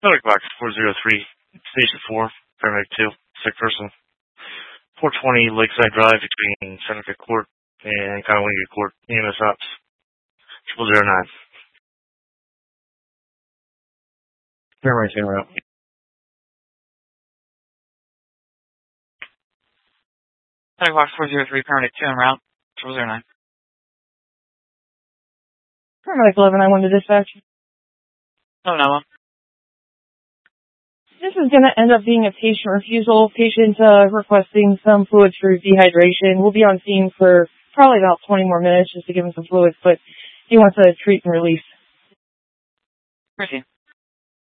Medic box 403, station 4, paramedic 2, sick person. 420 Lakeside Drive between Seneca Court and Conowingo Court, EMS Ops, 009. Paramedic en route. Medic box 403, paramedic 2 en route, 009. Paramedic 11, I wanted to dispatch. Oh, no. This is going to end up being a patient refusal. Patient requesting some fluids for dehydration. We'll be on scene for probably about 20 more minutes just to give him some fluids, but he wants a treat and release. Proceed.